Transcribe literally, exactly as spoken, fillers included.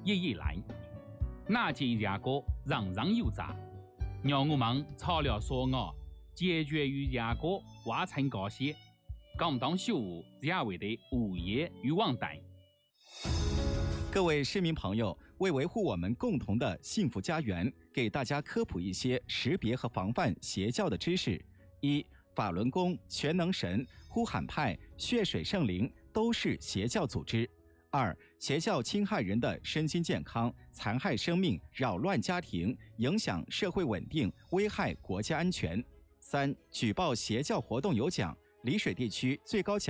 一一来。那件邪教常常有诈，让我们草料所熬，解决与邪教挖成高些，讲当修务也会的午夜与忘带。 各位市民朋友，为维护我们共同的幸福家园，给大家科普一些识别和防范邪教的知识。一、法轮功、全能神、呼喊派、血水圣灵都是邪教组织。二、邪教侵害人的身心健康，残害生命，扰乱家庭，影响社会稳定，危害国家安全。三、举报邪教活动有奖，丽水地区最高奖